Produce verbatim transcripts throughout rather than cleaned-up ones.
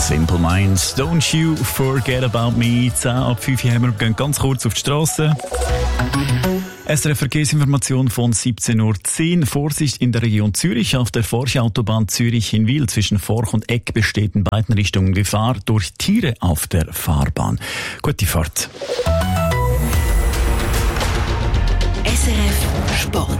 Simple Minds, don't you forget about me. zehn ab fünf haben wir, gehen ganz kurz auf die Strasse. S R F Verkehrsinformation von siebzehn Uhr zehn. Vorsicht in der Region Zürich. Auf der Forche-Autobahn Zürich-Hinwil zwischen Forch und Eck besteht in beiden Richtungen Gefahr durch Tiere auf der Fahrbahn. Gute Fahrt. S R F Sport.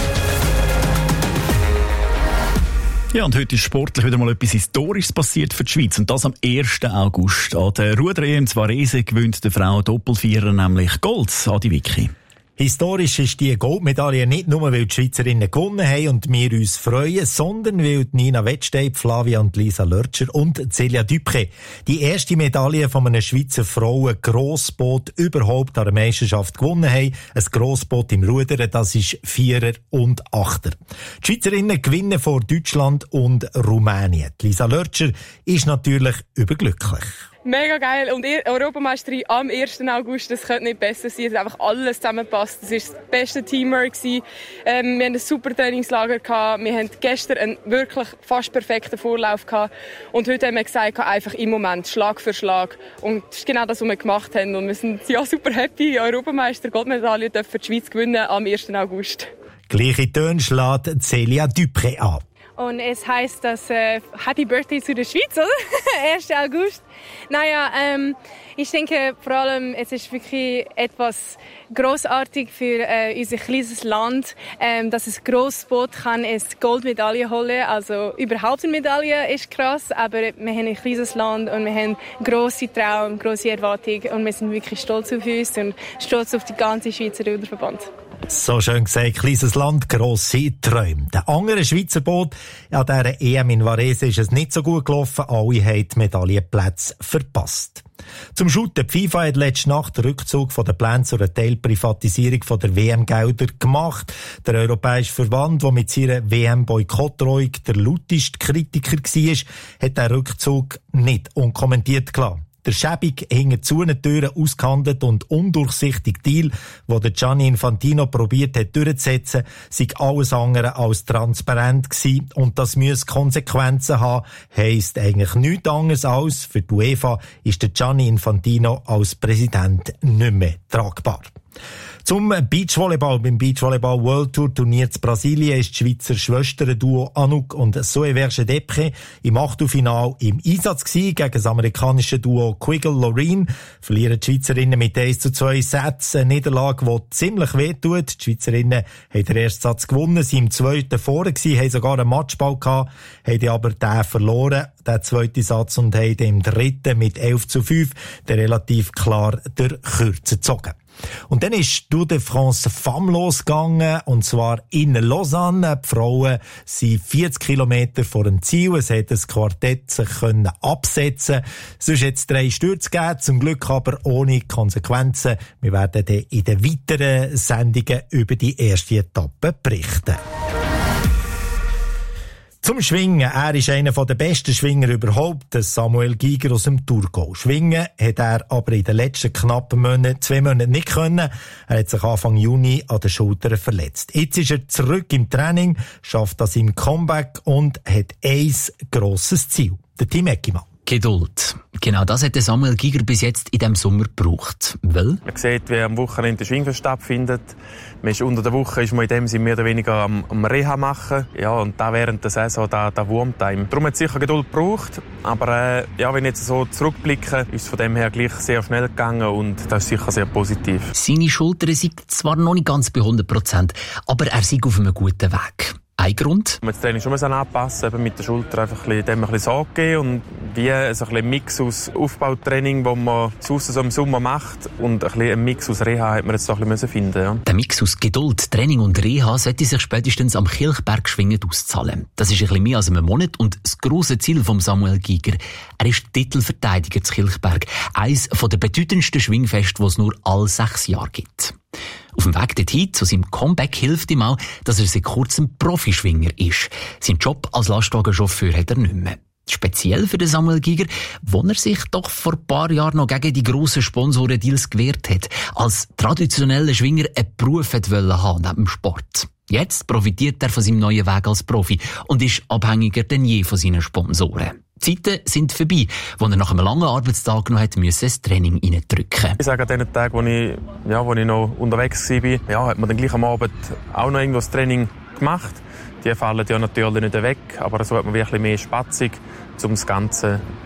Ja, und heute ist sportlich wieder mal etwas Historisches passiert für die Schweiz. Und das am ersten August. An der Ruder-E M Varese gewinnt der Frau Doppelvierer nämlich Gold. Adi Vicky. Historisch ist die Goldmedaille nicht nur, weil die Schweizerinnen gewonnen haben und wir uns freuen, sondern weil Nina Wettsteib, Flavia und Lisa Lörtscher und Celia Dupré die erste Medaille von einem Schweizer Frauen-Grossboot überhaupt an der Meisterschaft gewonnen haben. Ein Grossboot im Rudern, das ist Vierer und Achter. Die Schweizerinnen gewinnen vor Deutschland und Rumänien. Lisa Lörtscher ist natürlich überglücklich. Mega geil. Und Europameisterin am ersten August, das könnte nicht besser sein. Es hat einfach alles zusammengepasst. Es war das beste Teamwork. Ähm, wir hatten ein super Trainingslager gehabt. Wir hatten gestern einen wirklich fast perfekten Vorlauf gehabt. Und heute haben wir gesagt, einfach im Moment, Schlag für Schlag. Und das ist genau das, was wir gemacht haben. Und wir sind ja super happy. Europameister, Goldmedaille dürfen die Schweiz gewinnen am ersten August. Gleiche Töne schlägt Celia Dupré an. Und es heisst, dass äh, Happy Birthday zu der Schweiz, oder? ersten August. Naja, ähm, ich denke vor allem, es ist wirklich etwas grossartig für äh, unser kleines Land, ähm, dass ein Grossboot kann eine Goldmedaille holen. Also überhaupt eine Medaille ist krass, aber wir haben ein kleines Land und wir haben grosse Traum, grosse Erwartungen und wir sind wirklich stolz auf uns und stolz auf die ganze Schweizer Ruderverband. So schön gesagt, kleines Land, grosse Träume. Der andere Schweizer Boot an dieser E M in Varese ist es nicht so gut gelaufen. Alle haben die Medaillenplätze verpasst. Zum Shooten. Die FIFA hat letzte Nacht den Rückzug von den Plänen zur Teilprivatisierung von der W M-Gelder gemacht. Der Europäische Verband, der mit seiner W M-Boykottdrohung der lauteste Kritiker war, hat den Rückzug nicht unkommentiert gelassen. Der schäbig hinter zu Türen ausgehandelt und undurchsichtige Deal, den der Gianni Infantino probiert hat durchzusetzen, sei alles andere als transparent gewesen. Und das müsse Konsequenzen haben, heisst eigentlich nichts anderes als, für die UEFA ist der Gianni Infantino als Präsident nicht mehr tragbar. Zum Beachvolleyball. Beim Beachvolleyball World Tour Turnier in Brasilien ist das Schweizer Schwesterduo Anouk und Zoe Verge-Depre im Achtelfinale im Einsatz gewesen gegen das amerikanische Duo Quiggle-Loreen. Verlieren die Schweizerinnen mit eins zu zwei Sätzen. Eine Niederlage, die ziemlich wehtut. Die Schweizerinnen haben den ersten Satz gewonnen, sind im zweiten vorne gewesen, haben sogar einen Matchball gehabt, haben aber den verloren, den zweiten Satz, und haben im dritten mit elf zu fünf den relativ klar der Kürze gezogen. Und dann ist Tour de France Femme losgegangen, und zwar in Lausanne. Die Frauen sind vierzig Kilometer vor dem Ziel. Es hat das Quartett sich können absetzen. Sonst hat es drei Stürze gegeben, zum Glück aber ohne Konsequenzen. Wir werden dann in den weiteren Sendungen über die erste Etappe berichten. Zum Schwingen. Er ist einer der besten Schwinger überhaupt, Samuel Giger aus dem Thurgau. Schwingen hat er aber in den letzten knappen Monaten, zwei Monaten nicht können. Er hat sich Anfang Juni an den Schultern verletzt. Jetzt ist er zurück im Training, schafft das im Comeback und hat ein grosses Ziel. Der Team Eckimann. Geduld. Genau das hat Samuel Giger bis jetzt in diesem Sommer gebraucht. Weil? Man sieht, wie am Wochenende der Schwingfest stattfindet. Man ist unter der Woche ist man in dem Sinne mehr oder weniger am, am Reha machen. Ja, und da während der Saison, da, da Wurmtime. Darum hat es sicher Geduld gebraucht. Aber äh, ja, wenn ich jetzt so zurückblicke, ist es von dem her gleich sehr schnell gegangen und das ist sicher sehr positiv. Seine Schultern sind zwar noch nicht ganz bei hundert Prozent, aber er ist auf einem guten Weg. Ein Grund? Man muss das Training schon anpassen, eben mit der Schulter einfach ein bisschen, dem ein bisschen Sorge geben und wie ein, so ein Mix aus Aufbautraining, das man zu Hause so im Sommer macht, und ein, bisschen ein Mix aus Reha hat man jetzt so ein bisschen finden. Ja. Der Mix aus Geduld, Training und Reha sollte sich spätestens am Kilchberg schwingend auszahlen. Das ist ein bisschen mehr als einen Monat und das grosse Ziel von Samuel Giger. Er ist Titelverteidiger zu Kilchberg, eines der bedeutendsten Schwingfeste, die es nur alle sechs Jahre gibt. Auf dem Weg dorthin zu seinem Comeback hilft ihm auch, dass er seit kurzem Profischwinger ist. Sein Job als Lastwagenchauffeur hat er nicht mehr. Speziell für den Samuel Giger, wo er sich doch vor ein paar Jahren noch gegen die grossen Sponsoren-Deals gewehrt hat, als traditioneller Schwinger einen Beruf wollte haben neben dem Sport. Jetzt profitiert er von seinem neuen Weg als Profi und ist abhängiger denn je von seinen Sponsoren. Die Zeiten sind vorbei, wo er nach einem langen Arbeitstag noch hat müssen, das Training reindrücken. Ich sage, an den Tagen, wo ich, ja, wo ich noch unterwegs war, ja, hat man dann gleich am Abend auch noch irgendwo das Training gemacht. Die fallen ja natürlich nicht weg, aber so hat man wirklich mehr Spatzung, um das Ganze